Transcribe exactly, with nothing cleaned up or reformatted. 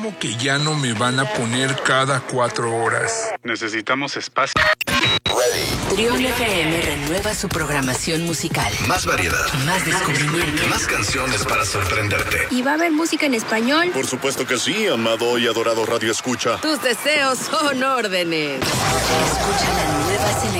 ¿Cómo que ya no me van a poner cada cuatro horas? Necesitamos espacio. Trión F M renueva su programación musical. Más variedad. Más descubrimiento. Más canciones para sorprenderte. ¿Y va a haber música en español? Por supuesto que sí, amado y adorado Radio Escucha. Tus deseos son órdenes. Escucha la nueva selección